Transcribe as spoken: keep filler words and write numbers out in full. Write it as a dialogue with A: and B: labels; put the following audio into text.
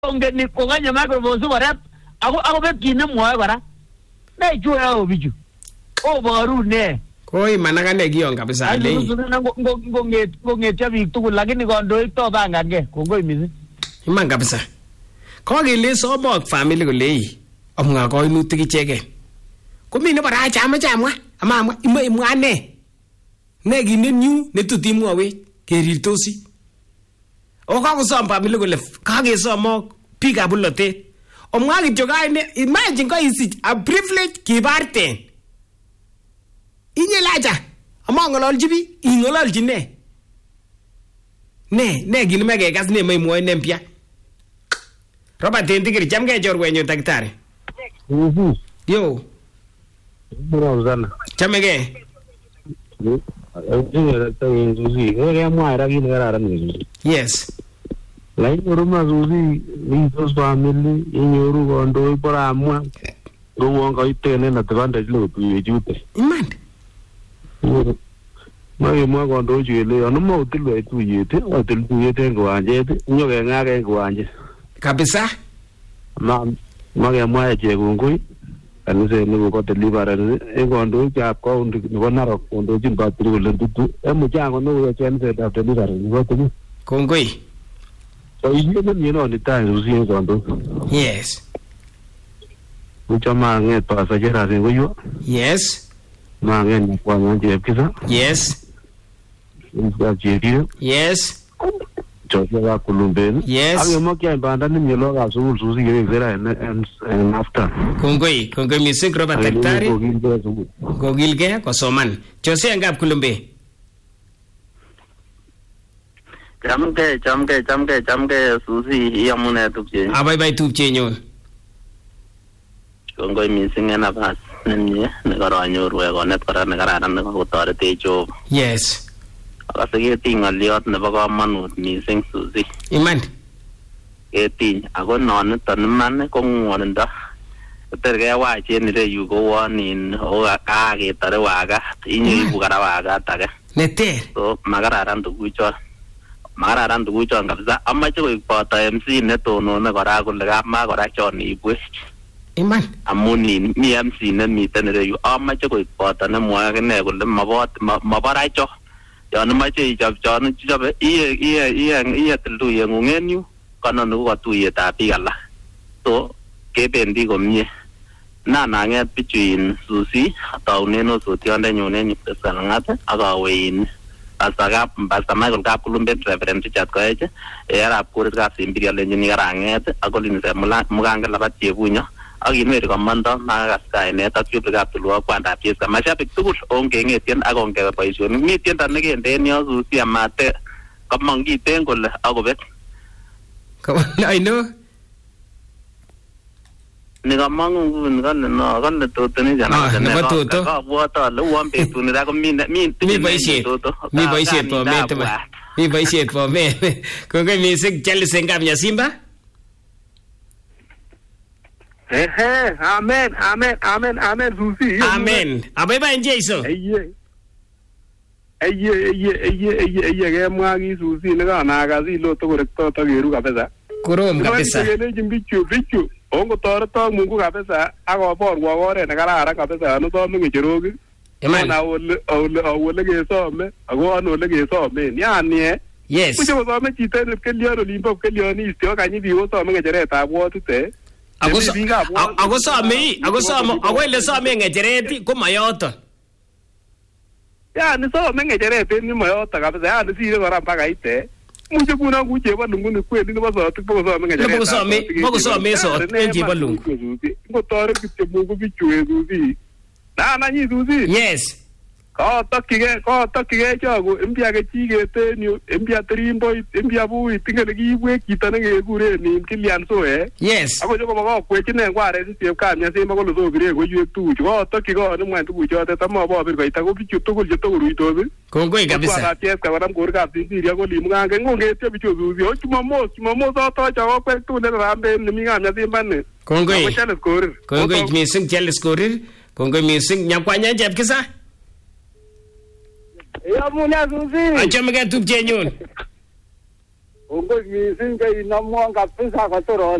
A: onge ni koganya microphone so rap ako ako be kine mwa bara na ijo ya obiju o baru ne
B: koi managane gion kabisa le
A: ngo ngo ngo nget ngo nget ya biik tugul lakini kondo to bangage kongoi misi
B: iman kabisa ko gele sobok family ko lei amwa ko inutik ichegen komi ne bara chama chamwa amamwa imwe imwa ne ne ginenyu ne tutimwawe kerirtosi o ka ko som family ko le ka ge somok piga bulote omwa kityo kaine imagine ko isich a privilege kibarten inye laja amangololji bi ingololji ne ne ne ginme ke gas ne mai moy ne mpya Robert Tendigir chamge jorwenyo daktari
C: Mhm.
B: yo
C: Bro sana.
B: chamege
C: Ini tahu Susi. Kalau mau ada gini ada ni.
B: yes
C: Lain rumah Susi, ini terus family, ini orang kondo iperamu. Rumah kau itu ni nanti kan dah lu tujuh juta.
B: iman
C: Mai mau kondo jual, anu mau tu lu itu juta, atau tu juta yang kau anje, ni orang ngah yang kau anje.
B: kabisa
C: Ma, ma yang mau aja gungkui. Anu saya ni kau terlibat ni, kondo jap kau untuk kau narok kondo jumpa tu lentu tu. Emu jangan kondo macam saya dah terlibat ni kau tu.
B: kongoi
C: So ini kan you know ni tahu Susi yang kondo.
B: yes
C: Macam mana pas saja rasa kau juga.
B: yes
C: Mana ni kau yang jawab kita.
B: yes
C: Ini jadi
B: yes
C: coba aku lumpen.
B: Yes.
C: Aku mau kian bandan ni melo kasu Susi yang zera and and after.
B: kongoi kongoi misik Robert daktari gogil ke kosoman chose angap kulumbe
D: Jamke, jamke, jamke, jamke, Susi, iya muna tupje.
B: abai bai tupche nyon
D: Kongoi missing na pas nemye, negara anyor we konet kora negara ran ne ko torete job.
B: yes
D: Akasege tingal liot ne ba kamanut missing Susi.
B: iman
D: Eti ako non ton man ko ngorinda. Terge wa chen ni yu go wanin o ka ke tare waga, inyi bu kara waga tage.
B: neter
D: So magara ran tu gucho. Magara ran tu gucho ngabza amache ko ipota M C ne tono ne kora ko le ma kora choni ibwe.
B: iman
D: Amuni mi M C ne mi tenere yu amache ko ipota ne mwa ne ko le mabot mabara cho. Ya no mache ichap chon chap iye iye iye iye tlu ye ngungen yu kana no ko tu ye ta pi gala. So ke bendi ko mie. Na na nget between Susi atau neno so tionde nyone ni pesa ngate aga wein. Asaga basta Michael Kap kulumbe reference chat ko eje era kurit ka simbiria le ni garanget agolin se muganga la batie bunyo aginwe ko mando na gaska ene ta kyup ga tulwa kwanda piesa mashabik tugul onge ngetien agonge boision mi tienda ne gende ni Susi amate kamangi tengol agobet
B: ko I know
D: ni kamangu ni kan no kan to tene jana
B: ne to to
D: ka buata lu wan pe tu ni da ko min min
B: mi baishet mi baishet po me tama mi baishet po me kongoi misik chelse ngam Simba
C: Eh eh, amen, amen, amen, amen Susi.
B: amen abai bai jesu
C: Eye. Eye eye eye eye eye ke mwa ki Susi ne kana kasi lo to korekto to keru kabisa.
B: kurom kabisa
C: Kele bichu bichu. Ongo toreto Mungu kabisa akoborwo oret ne kararan kabisa anu to ngecheroki.
B: iman
C: Na ole ole ole ke some ako anu ole ke some yani.
B: yes
C: Kucho some chito ne kelio olimpo kelio ni istio kanyi bi wo some ngecheret ab wotute.
B: ako ako some ako some ako ile some ngecheret ko mayoto
C: Yani some ngecheret ni mayoto kabisa yani sire kora mpaka ite. Muje kuna kucheba lungu ni kweli ni basotik boko some ngecheret.
B: boko some boko some so enji balungu
C: Ngo tore kityo Mungu bichu Susi. Na na nyi Susi.
B: yes
C: Ka takige ka takige chago impia ke chigete ni impia trimbo impia bui tingene kiibwe chito ne kekure ni Kilian Soe.
B: yes
C: Ako joko bako kwechine ngware si tiep kamya sima ko loso gire ko yek tu ko takige ko ni mwan tu chote tamo bo bir koita ko bichu tugul je tugul uitobi.
B: kongoi kabisa
C: Kwa ties ka wadam kor ka sindiria ko limu ngange ngonge te bichu Susi o chuma mos chuma mos to chago kwek tu ne rambe ni mi ngamya simba ne.
B: kongoi
C: Ko chales korir.
B: kongoi mising chales korir kongoi mising nyakwanya jep kisa
C: Ya muna Susi.
B: achame ke tupche nyun
C: Kongoi mising keinamwon kabisa kotor